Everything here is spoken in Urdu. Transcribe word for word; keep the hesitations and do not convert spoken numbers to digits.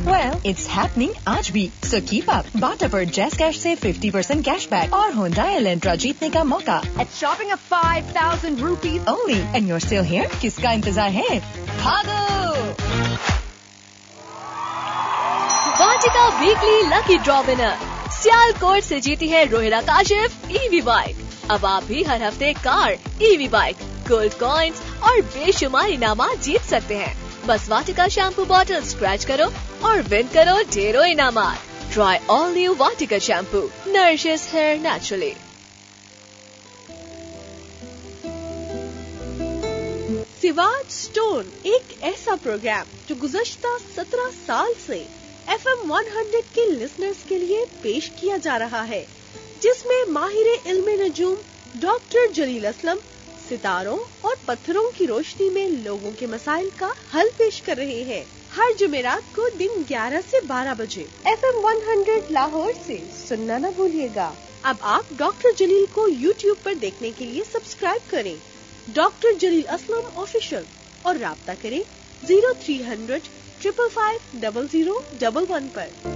Well, it's happening آج بھی. So keep up. باٹا پر جیز کیش سے fifty percent کیش بیک اور ہونڈائی الینٹرا جیتنے کا موقع. At shopping of five thousand rupees only. And you're still here? کس کا انتظار ہے؟ بھاگو! واٹیکا ویکلی لکی ڈرا ونر سیال کوٹ سے جیتی ہے روہیلا کاشف ای وی بائک. اب آپ بھی ہر ہفتے کار، ای وی بائک، گولڈ کوائنز اور بے شمار انعامات جیت سکتے ہیں. بس واٹیکا شیمپو باٹل اسکریچ کرو اور ون کرو ڈھیروں انعامات. ٹرائی آل new Vatika shampoo, نرشز hair naturally. سواج stone ایک ایسا پروگرام جو گزشتہ سترہ سال سے ایف ایم ون ہنڈریڈ کے لسنرز کے لیے پیش کیا جا رہا ہے، جس میں ماہر علم نجوم ڈاکٹر جلیل اسلم ستاروں اور پتھروں کی روشنی میں لوگوں کے مسائل کا حل پیش کر رہے ہیں. ہر جمعرات کو دن گیارہ سے بارہ بجے F M one hundred Lahore سے سننا نہ بھولیے گا. اب آپ ڈاکٹر جلیل کو یوٹیوب پر دیکھنے کے لیے سبسکرائب کریں، ڈاکٹر جلیل اسلم آفیشل، اور رابطہ کریں zero three hundred triple five double zero double one پر.